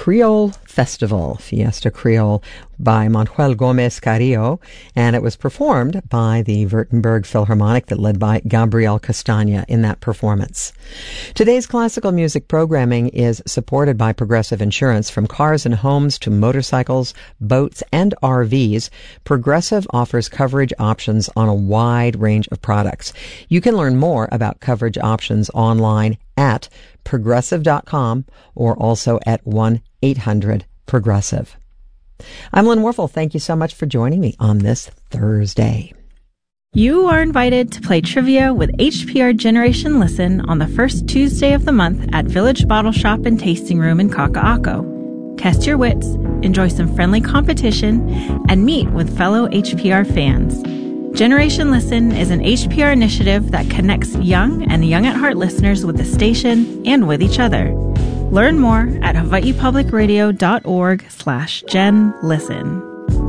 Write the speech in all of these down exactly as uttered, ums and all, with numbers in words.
Creole Festival, Fiesta Creole, by Manuel Gomez Carrillo, and it was performed by the Württemberg Philharmonic that led by Gabriel Castagna in that performance. Today's classical music programming is supported by Progressive Insurance. From cars and homes to motorcycles, boats, and R Vs, Progressive offers coverage options on a wide range of products. You can learn more about coverage options online at progressive dot com or also at one eight hundred progressive. I'm Lynn Warfel. Thank you so much for joining me on this Thursday. You are invited to play trivia with H P R Generation Listen on the first Tuesday of the month at Village Bottle Shop and Tasting Room in Kaka'ako. Test your wits, enjoy some friendly competition, and meet with fellow H P R fans. Generation Listen is an H P R initiative that connects young and young at heart listeners with the station and with each other. Learn more at hawaii public radio dot org slash gen listen.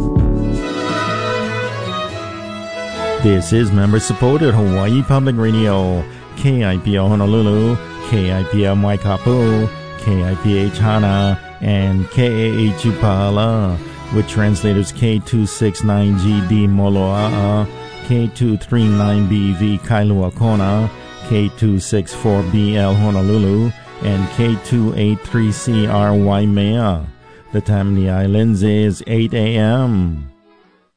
This is member-supported Hawaii Public Radio, K I P L Honolulu, K I P L Waikapu, K I P H Hana, and K A H U Pahala, with translators K two sixty-nine G D Moloa'a, K two thirty-nine B V Kailua Kona, K two sixty-four B L Honolulu, and K two eighty-three C R Waimea. The time in the islands is eight a.m.